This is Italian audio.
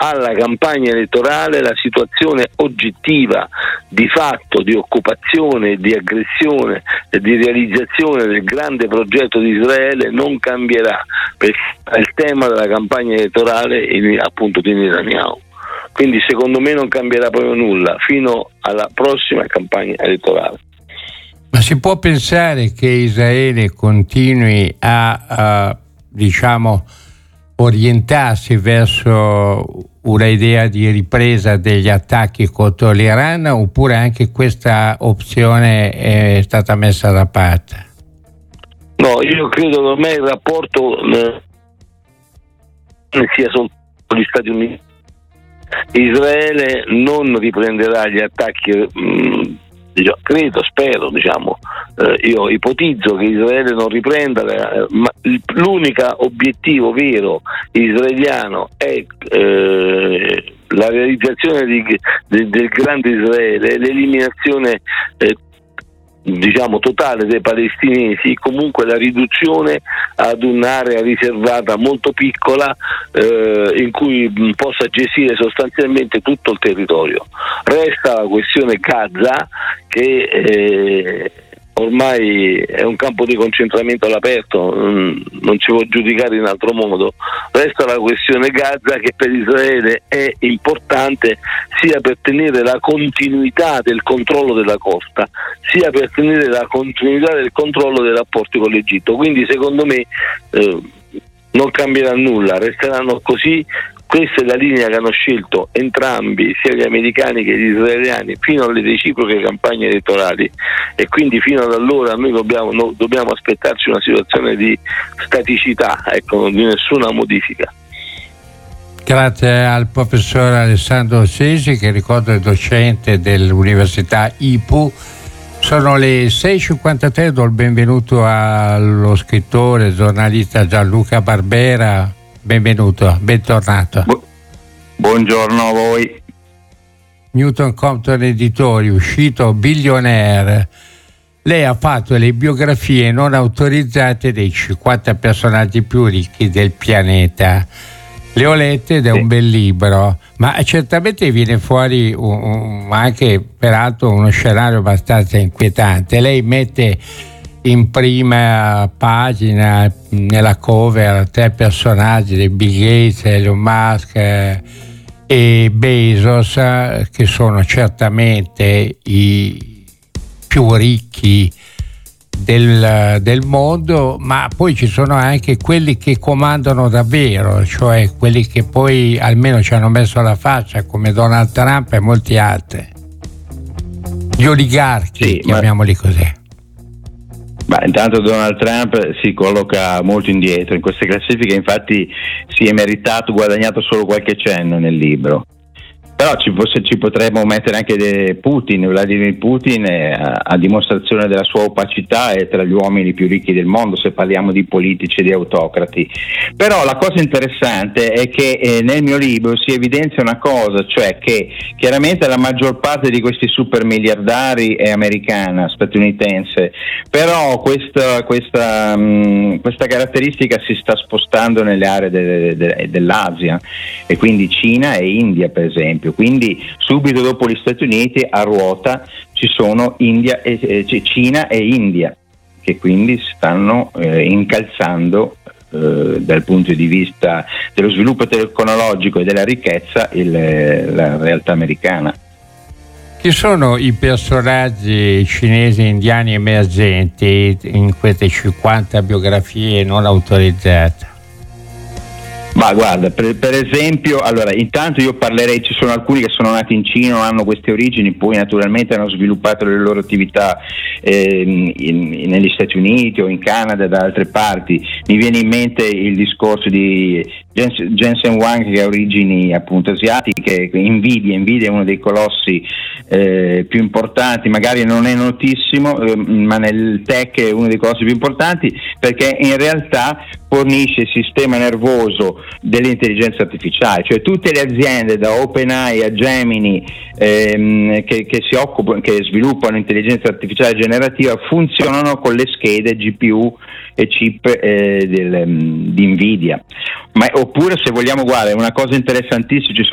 alla campagna elettorale la situazione oggettiva di fatto di occupazione, di aggressione e di realizzazione del grande progetto di Israele non cambierà, perché è il tema della campagna elettorale appunto di Netanyahu. Quindi secondo me non cambierà proprio nulla fino alla prossima campagna elettorale. Ma si può pensare che Israele continui a orientarsi verso una idea di ripresa degli attacchi contro l'Iran, oppure anche questa opzione è stata messa da parte? No, io credo che ormai il rapporto sia soltanto gli Stati Uniti. Israele non riprenderà gli attacchi, credo, spero, io ipotizzo che Israele non riprenda, ma l'unico obiettivo vero israeliano è la realizzazione del grande Israele, l'eliminazione totale dei palestinesi, comunque la riduzione ad un'area riservata molto piccola in cui possa gestire sostanzialmente tutto il territorio. Resta la questione Gaza, che ormai è un campo di concentramento all'aperto, non ci può giudicare in altro modo. Resta la questione Gaza, che per Israele è importante sia per tenere la continuità del controllo della costa, sia per tenere la continuità del controllo dei rapporti con l'Egitto. Quindi secondo me non cambierà nulla, resteranno così. Questa è la linea che hanno scelto entrambi, sia gli americani che gli israeliani, fino alle reciproche campagne elettorali, e quindi fino ad allora noi dobbiamo aspettarci una situazione di staticità, di nessuna modifica. Grazie al professor Alessandro Sesi, che ricordo è docente dell'Università IPU. Sono le 6:53, do il benvenuto allo scrittore, giornalista Gianluca Barbera. Benvenuto, bentornato. Buongiorno a voi. Newton Compton Editori, uscito Billionaire. Lei ha fatto le biografie non autorizzate dei 50 personaggi più ricchi del pianeta. Le ho lette ed è un bel libro, ma certamente viene fuori anche peraltro uno scenario abbastanza inquietante. Lei mette in prima pagina, nella cover, 3 personaggi di Bill Gates, Elon Musk e Bezos, che sono certamente i più ricchi del mondo, ma poi ci sono anche quelli che comandano davvero, cioè quelli che poi almeno ci hanno messo la faccia, come Donald Trump e molti altri. Gli oligarchi, chiamiamoli così. Ma intanto Donald Trump si colloca molto indietro in queste classifiche, infatti si è guadagnato solo qualche cenno nel libro. Però ci potremmo mettere anche Vladimir Putin a dimostrazione della sua opacità, è tra gli uomini più ricchi del mondo se parliamo di politici e di autocrati. Però la cosa interessante è che nel mio libro si evidenzia una cosa, cioè che chiaramente la maggior parte di questi super miliardari è americana, statunitense, però questa caratteristica si sta spostando nelle aree dell'Asia, e quindi Cina e India per esempio. Quindi subito dopo gli Stati Uniti a ruota ci sono Cina e India, che quindi stanno incalzando dal punto di vista dello sviluppo tecnologico e della ricchezza la realtà americana. Chi sono i personaggi cinesi e indiani emergenti in queste 50 biografie non autorizzate? Ma guarda, per esempio, allora intanto io parlerei, ci sono alcuni che sono nati in Cina, hanno queste origini, poi naturalmente hanno sviluppato le loro attività negli Stati Uniti o in Canada e da altre parti. Mi viene in mente il discorso di Jensen Huang, che ha origini appunto asiatiche. Nvidia è uno dei colossi più importanti, magari non è notissimo, ma nel tech è uno dei colossi più importanti, perché in realtà fornisce il sistema nervoso dell'intelligenza artificiale, cioè tutte le aziende da OpenAI a Gemini che sviluppano intelligenza artificiale generativa funzionano con le schede GPU e chip di Nvidia. Oppure, se vogliamo, guardare una cosa interessantissima, ci